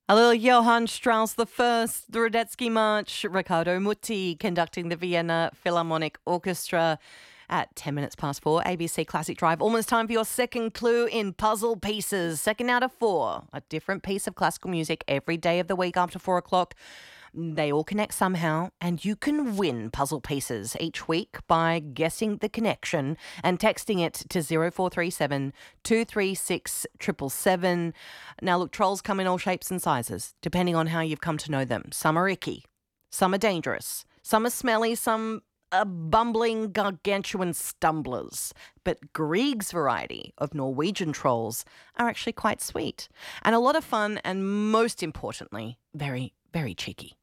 A little Johann Strauss I, the Radetzky March, Riccardo Muti conducting the Vienna Philharmonic Orchestra at 10 minutes past 4, ABC Classic Drive. Almost time for your second clue in Puzzle Pieces. Second out of 4, a different piece of classical music every day of the week after 4 o'clock. They all connect somehow, and you can win puzzle pieces each week by guessing the connection and texting it to 0437 236 777. Now, look, trolls come in all shapes and sizes, depending on how you've come to know them. Some are icky, some are dangerous, some are smelly, some are bumbling, gargantuan stumblers. But Grieg's variety of Norwegian trolls are actually quite sweet and a lot of fun, and most importantly, very, very cheeky.